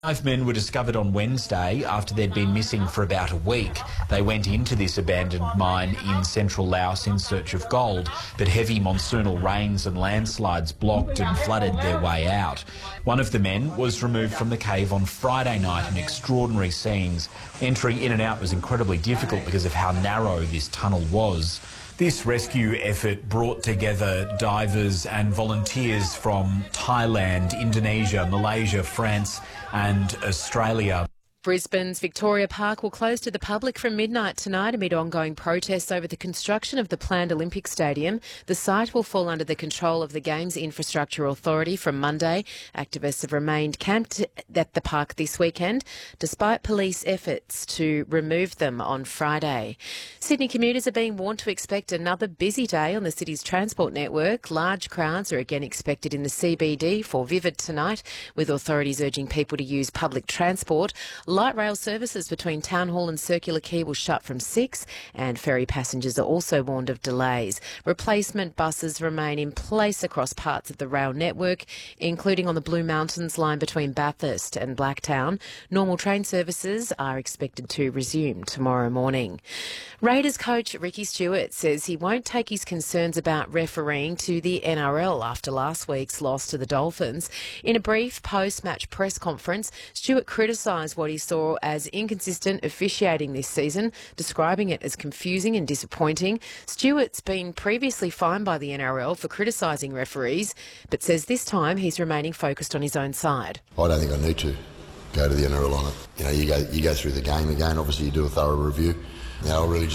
5 men were discovered on Wednesday after they'd been missing for about a week. They went into this abandoned mine in central Laos in search of gold, but heavy monsoonal rains and landslides blocked and flooded their way out. One of the men was removed from the cave on Friday night in extraordinary scenes. Entry in and out was incredibly difficult because of how narrow this tunnel was. This rescue effort brought together divers and volunteers from Thailand, Indonesia, Malaysia, France and Australia. Brisbane's Victoria Park will close to the public from midnight tonight amid ongoing protests over the construction of the planned Olympic Stadium. The site will fall under the control of the Games Infrastructure Authority from Monday. Activists have remained camped at the park this weekend, despite police efforts to remove them on Friday. Sydney commuters are being warned to expect another busy day on the city's transport network. Large crowds are again expected in the CBD for Vivid tonight, with authorities urging people to use public transport. Light rail services between Town Hall and Circular Quay will shut from 6, and ferry passengers are also warned of delays. Replacement buses remain in place across parts of the rail network, including on the Blue Mountains line between Bathurst and Blacktown. Normal train services are expected to resume tomorrow morning. Raiders coach Ricky Stuart says he won't take his concerns about refereeing to the NRL after last week's loss to the Dolphins. In a brief post-match press conference, Stuart criticised what he saw as inconsistent officiating this season, describing it as confusing and disappointing. Stewart's been previously fined by the NRL for criticising referees, but says this time he's remaining focused on his own side. I don't think I need to go to the NRL on it. You go through the game again. Obviously, you do a thorough review. I really